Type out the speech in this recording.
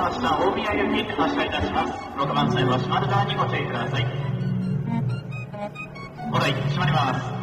発車大宮行き発車いたします。6番線は閉まる側にご注意ください。お題閉まります。